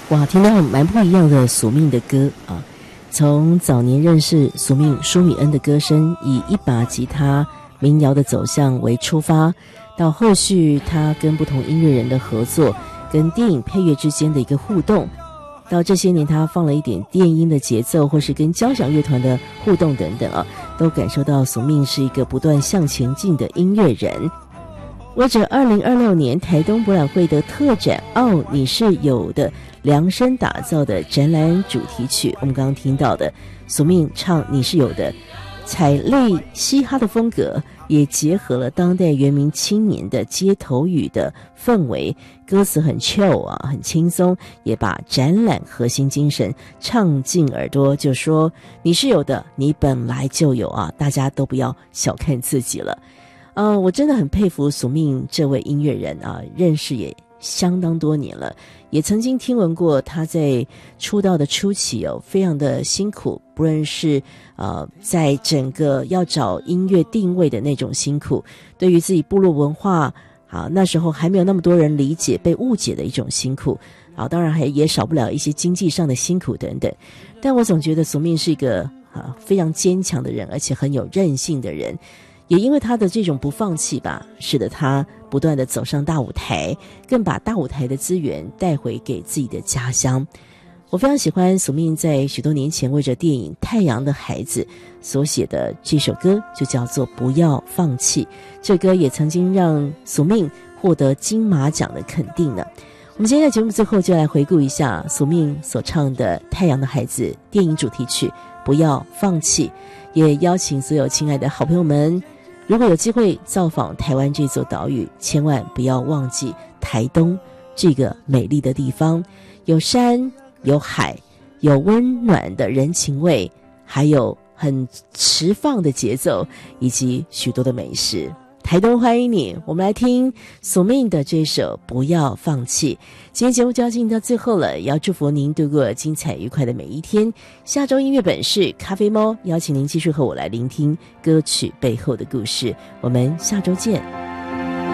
哇，听到蛮不一样的索命的歌啊！从早年认识索命舒米恩的歌声，以一把吉他民谣的走向为出发，到后续他跟不同音乐人的合作，跟电影配乐之间的一个互动，到这些年他放了一点电音的节奏，或是跟交响乐团的互动等等啊，都感受到索命是一个不断向前进的音乐人。为着2026年台东博览会的特展《你是有的》量身打造的展览主题曲，我们刚刚听到的索命唱《你是有的》，采类嘻哈的风格，也结合了当代原民青年的街头语的氛围，歌词很 chill 啊，很轻松，也把展览核心精神唱进耳朵，就说你是有的，你本来就有啊，大家都不要小看自己了。我真的很佩服索命这位音乐人啊，认识也相当多年了，也曾经听闻过他在出道的初期非常的辛苦，不论是在整个要找音乐定位的那种辛苦，对于自己部落文化那时候还没有那么多人理解，被误解的一种辛苦当然也少不了一些经济上的辛苦等等。但我总觉得索命是一个非常坚强的人，而且很有韧性的人。也因为他的这种不放弃吧，使得他不断地走上大舞台，更把大舞台的资源带回给自己的家乡。我非常喜欢索命在许多年前为着电影《太阳的孩子》所写的这首歌，就叫做《不要放弃》。这歌也曾经让索命获得金马奖的肯定呢。我们今天在节目最后就来回顾一下索命所唱的《太阳的孩子》电影主题曲《不要放弃》，也邀请所有亲爱的好朋友们，如果有机会造访台湾这座岛屿，千万不要忘记台东这个美丽的地方，有山有海，有温暖的人情味，还有很释放的节奏，以及许多的美食。台东欢迎你，我们来听索命的这首《不要放弃》。今天节目就要进行到最后了，也要祝福您度过精彩愉快的每一天。下周音乐本是咖啡猫，邀请您继续和我来聆听歌曲背后的故事。我们下周见。